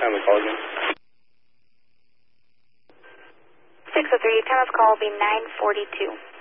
time of the call again? 603, time of call will be 9:42.